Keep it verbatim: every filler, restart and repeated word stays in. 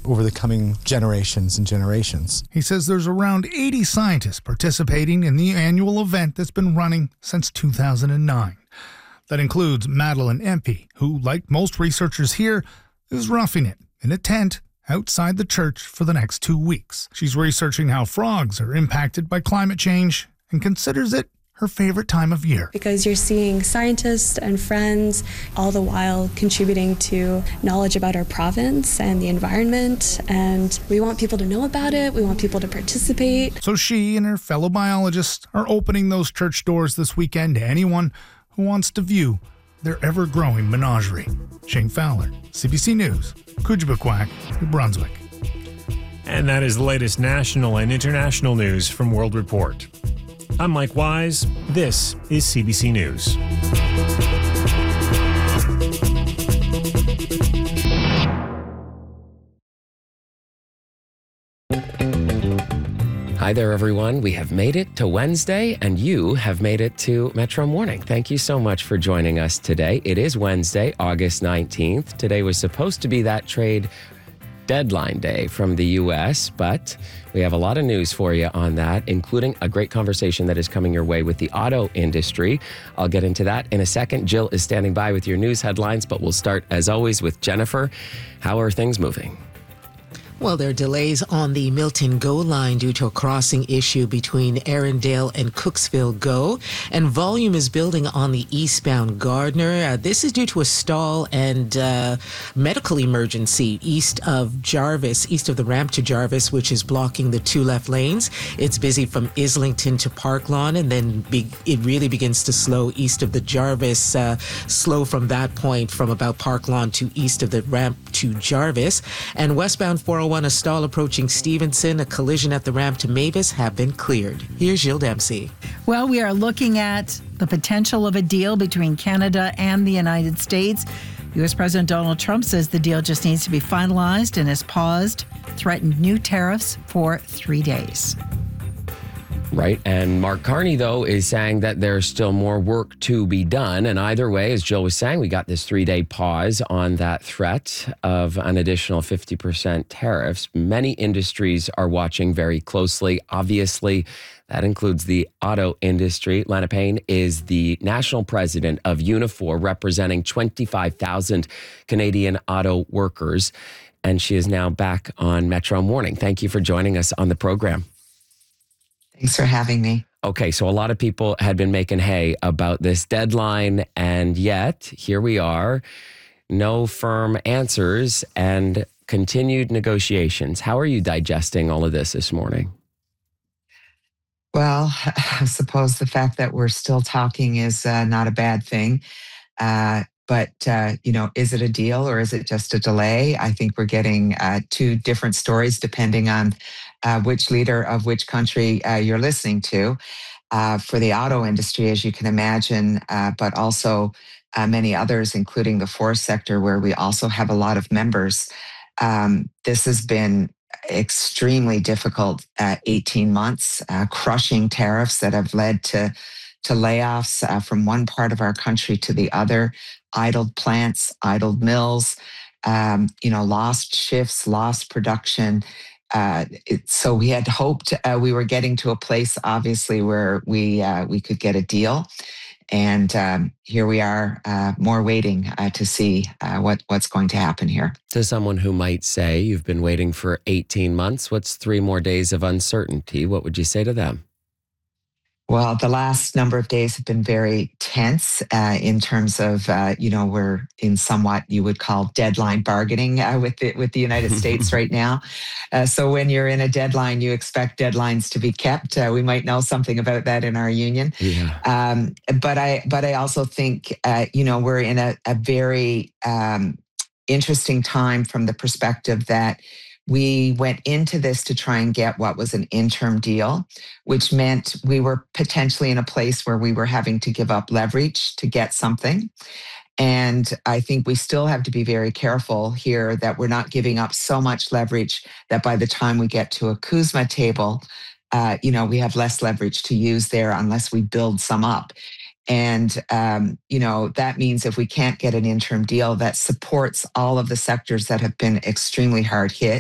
over the coming generations and generations. He says there's around eighty scientists participating in the annual event that's been running since two thousand nine. That includes Madeline Empey, who, like most researchers here, is roughing it in a tent outside the church for the next two weeks. She's researching how frogs are impacted by climate change and considers it her favorite time of year. Because you're seeing scientists and friends all the while contributing to knowledge about our province and the environment, and we want people to know about it. We want people to participate. So she and her fellow biologists are opening those church doors this weekend to anyone who wants to view their ever-growing menagerie. Shane Fowler, C B C News, Kujibukak, New Brunswick. And that is the latest national and international news from World Report. I'm Mike Wise. This is C B C News. Hi there, everyone. We have made it to Wednesday, and you have made it to Metro Morning. Thank you so much for joining us today. It is Wednesday, August nineteenth. Today was supposed to be that trade deadline day from the U S, but we have a lot of news for you on that, including a great conversation that is coming your way with the auto industry. I'll get into that in a second. Jill is standing by with your news headlines, but we'll start, as always, with Jennifer. How are things moving? Well, there are delays on the Milton Go line due to a crossing issue between Arundel and Cooksville Go, and volume is building on the eastbound Gardner. Uh, this is due to a stall and uh, medical emergency east of Jarvis, east of the ramp to Jarvis, which is blocking the two left lanes. It's busy from Islington to Park Lawn, and then be- it really begins to slow east of the Jarvis, uh, slow from that point from about Park Lawn to east of the ramp to Jarvis. And westbound four oh one, a stall approaching Stevenson, a collision at the ramp to Mavis have been cleared. Here's Jill Dempsey. Well, we are looking at the potential of a deal between Canada and the United States. U S President Donald Trump says the deal just needs to be finalized and has paused, threatened new tariffs for three days. Right. And Mark Carney, though, is saying that there's still more work to be done. And either way, as Jill was saying, we got this three-day pause on that threat of an additional fifty percent tariffs. Many industries are watching very closely. Obviously, that includes the auto industry. Lana Payne is the national president of Unifor, representing twenty-five thousand Canadian auto workers. And she is now back on Metro Morning. Thank you for joining us on the program. Thanks for having me. Okay, so a lot of people had been making hay about this deadline, and yet here we are, no firm answers and continued negotiations. How are you digesting all of this this morning? Well, I suppose the fact that we're still talking is uh, not a bad thing. Uh, but, uh, you know, is it a deal or is it just a delay? I think we're getting uh, two different stories depending on uh, which leader of which country uh, you're listening to. Uh, for the auto industry, as you can imagine, uh, but also uh, many others, including the forest sector, where we also have a lot of members. Um, this has been extremely difficult uh, eighteen months, uh, crushing tariffs that have led to, to layoffs uh, from one part of our country to the other, idled plants, idled mills, um, you know, lost shifts, lost production. Uh, it, so we had hoped uh, we were getting to a place, obviously, where we uh, we could get a deal, and um, here we are, uh, more waiting uh, to see uh, what what's going to happen here. To someone who might say you've been waiting for eighteen months, what's three more days of uncertainty? What would you say to them? Well, the last number of days have been very tense uh, in terms of, uh, you know, we're in somewhat you would call deadline bargaining uh, with the, with the United States right now. Uh, so when you're in a deadline, you expect deadlines to be kept. Uh, we might know something about that in our union. Yeah. Um, but I but I also think, uh, you know, we're in a, a very um, interesting time from the perspective that we went into this to try and get what was an interim deal, which meant we were potentially in a place where we were having to give up leverage to get something. And I think we still have to be very careful here that we're not giving up so much leverage that by the time we get to a CUSMA table, uh, you know, we have less leverage to use there unless we build some up. And, um, you know, that means if we can't get an interim deal that supports all of the sectors that have been extremely hard hit,